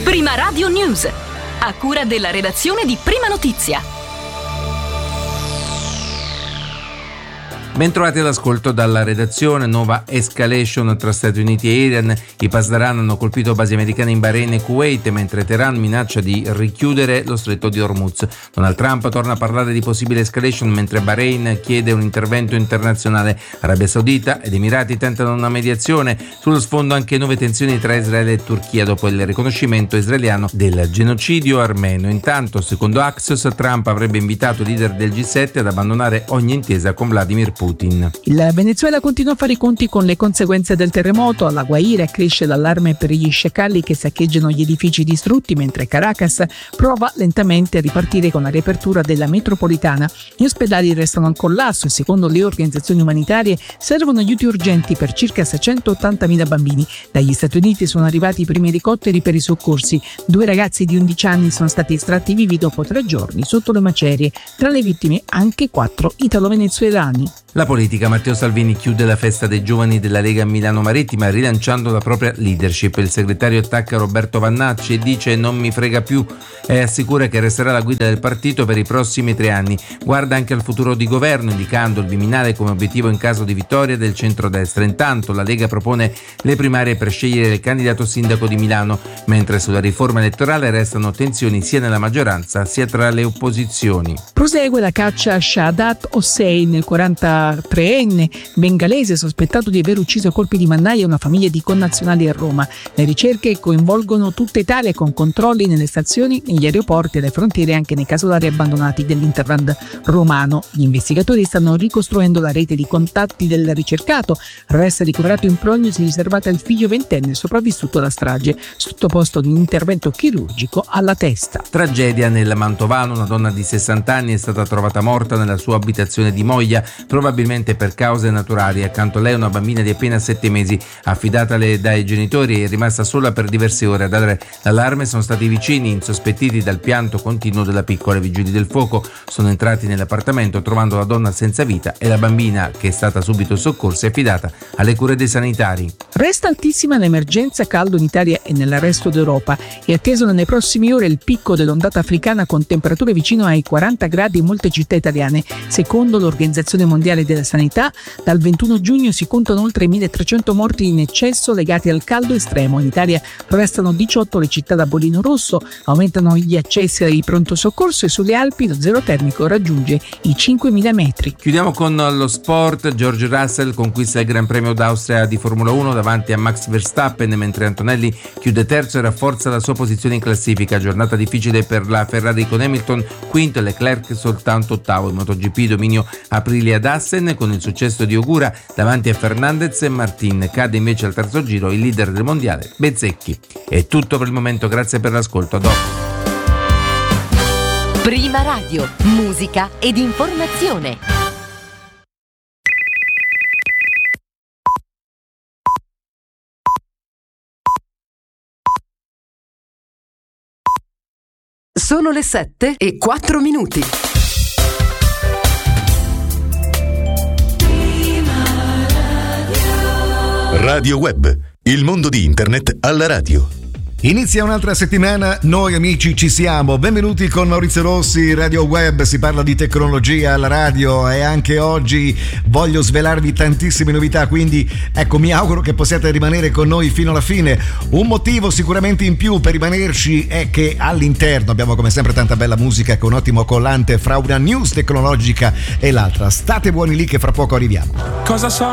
Prima Radio News, a cura della redazione di Prima Notizia. Bentrovati all'ascolto dalla redazione. Nuova escalation tra Stati Uniti e Iran. I Pasdaran hanno colpito basi americane in Bahrain e Kuwait, mentre Teheran minaccia di richiudere lo stretto di Hormuz. Donald Trump torna a parlare di possibile escalation, mentre Bahrain chiede un intervento internazionale. Arabia Saudita ed Emirati tentano una mediazione. Sullo sfondo anche nuove tensioni tra Israele e Turchia dopo il riconoscimento israeliano del genocidio armeno. Intanto, secondo Axios, Trump avrebbe invitato i leader del G7 ad abbandonare ogni intesa con Vladimir Putin. Il Venezuela continua a fare i conti con le conseguenze del terremoto. Alla Guaira cresce l'allarme per gli sciacalli che saccheggiano gli edifici distrutti, mentre Caracas prova lentamente a ripartire con la riapertura della metropolitana. Gli ospedali restano al collasso e secondo le organizzazioni umanitarie servono aiuti urgenti per circa 680.000 bambini. Dagli Stati Uniti sono arrivati i primi elicotteri per i soccorsi. 2 ragazzi di 11 anni sono stati estratti vivi dopo 3 giorni sotto le macerie. Tra le vittime anche 4 italo-venezuelani. La politica. Matteo Salvini chiude la festa dei giovani della Lega Milano Marittima rilanciando la propria leadership. Il segretario attacca Roberto Vannacci e dice non mi frega più e assicura che resterà la guida del partito per i prossimi 3 anni. Guarda anche al futuro di governo, indicando il Viminale come obiettivo in caso di vittoria del centrodestra. Intanto la Lega propone le primarie per scegliere il candidato sindaco di Milano, mentre sulla riforma elettorale restano tensioni sia nella maggioranza sia tra le opposizioni. Prosegue la caccia a Shahadat Hossein, il 43enne bengalese sospettato di aver ucciso a colpi di mannaia una famiglia di connazionali a Roma. Le ricerche coinvolgono tutta Italia con controlli nelle stazioni, negli aeroporti e alle frontiere, anche nei casolari abbandonati dell'Interland romano. Gli investigatori stanno ricostruendo la rete di contatti del ricercato. Resta ricoverato in prognosi riservata al figlio 20enne sopravvissuto alla strage, sottoposto ad un intervento chirurgico alla testa. Tragedia nel Mantovano. Una donna di 60 anni è stata trovata morta nella sua abitazione di Moglia, probabilmente per cause naturali. Accanto a lei una bambina di appena 7 mesi, affidatale dai genitori e rimasta sola per diverse ore. A dare l'allarme sono stati i vicini, insospettiti dal pianto continuo della piccola. I vigili del fuoco sono entrati nell'appartamento trovando la donna senza vita e la bambina, che è stata subito soccorsa e affidata alle cure dei sanitari. Resta altissima l'emergenza caldo in Italia e nel resto d'Europa. È atteso nelle prossime ore il picco dell'ondata africana con temperature vicino ai 40 gradi in molte città italiane. Secondo l'Organizzazione Mondiale della Sanità, dal 21 giugno si contano oltre 1.300 morti in eccesso legati al caldo estremo. In Italia restano 18 le città da bollino rosso, aumentano gli accessi ai pronto soccorso e sulle Alpi lo zero termico raggiunge i 5.000 metri. Chiudiamo con lo sport. George Russell conquista il Gran Premio d'Austria di Formula 1 davanti a Max Verstappen, mentre Antonelli chiude terzo e rafforza la sua posizione in classifica. Giornata difficile per la Ferrari con Hamilton quinto e Leclerc soltanto ottavo. In MotoGP dominio Aprilia ad Assen con il successo di Ogura davanti a Fernandez e Martin. Cade invece al terzo giro il leader del mondiale Bezzecchi. È tutto per il momento, grazie per l'ascolto. Prima Radio, musica ed informazione. Sono le 7:04. Radio Web, il mondo di internet alla radio. Inizia un'altra settimana, noi amici ci siamo, benvenuti con Maurizio Rossi, Radio Web, si parla di tecnologia alla radio e anche oggi voglio svelarvi tantissime novità, quindi ecco, mi auguro che possiate rimanere con noi fino alla fine. Un motivo sicuramente in più per rimanerci è che all'interno abbiamo come sempre tanta bella musica con un ottimo collante fra una news tecnologica e l'altra. State buoni lì che fra poco arriviamo. Cosa so?